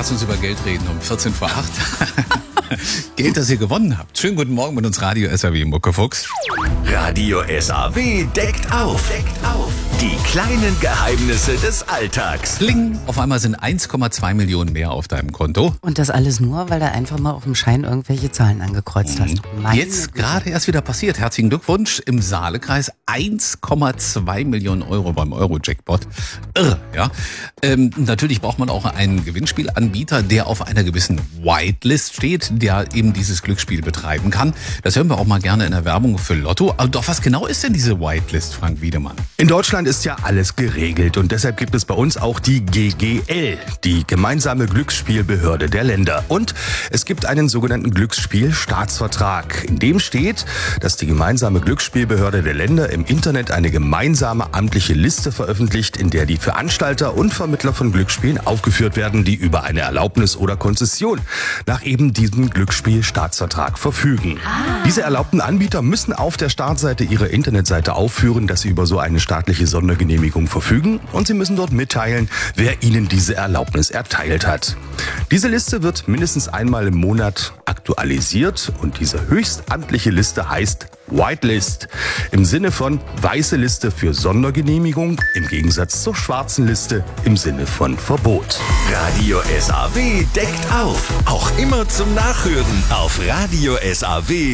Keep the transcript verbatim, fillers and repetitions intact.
Lass uns über Geld reden um vierzehn vor acht. Geld, das ihr gewonnen habt. Schönen guten Morgen mit uns Radio S A W Muckefuchs. Radio S A W deckt auf. Deckt auf. Die kleinen Geheimnisse des Alltags. Kling, auf einmal sind eins Komma zwei Millionen mehr auf deinem Konto. Und das alles nur, weil du einfach mal auf dem Schein irgendwelche Zahlen angekreuzt hast. Meine Jetzt gerade erst wieder passiert. Herzlichen Glückwunsch. Im Saalekreis eins Komma zwei Millionen Euro beim Euro-Jackpot. Irre, ja. Ähm, natürlich braucht man auch einen Gewinnspielanbieter, der auf einer gewissen Whitelist steht, der eben dieses Glücksspiel betreiben kann. Das hören wir auch mal gerne in der Werbung für Lotto. Aber doch, was genau ist denn diese Whitelist, Frank Wiedemann? In Deutschland ist ja alles geregelt und deshalb gibt es bei uns auch die G G L, die gemeinsame Glücksspielbehörde der Länder. Und es gibt einen sogenannten Glücksspielstaatsvertrag. In dem steht, dass die gemeinsame Glücksspielbehörde der Länder im Internet eine gemeinsame amtliche Liste veröffentlicht, in der die Veranstalter und Vermittler von Glücksspielen aufgeführt werden, die über eine Erlaubnis oder Konzession nach eben diesem Glücksspielstaatsvertrag verfügen. Ah. Diese erlaubten Anbieter müssen auf der Startseite ihrer Internetseite aufführen, dass sie über so eine staatliche Sondergenehmigung verfügen, und sie müssen dort mitteilen, wer ihnen diese Erlaubnis erteilt hat. Diese Liste wird mindestens einmal im Monat aktualisiert und diese höchstamtliche Liste heißt Whitelist. Im Sinne von weiße Liste für Sondergenehmigung, im Gegensatz zur schwarzen Liste im Sinne von Verbot. Radio S A W deckt auf. Auch immer zum Nachhören auf Radio S A W.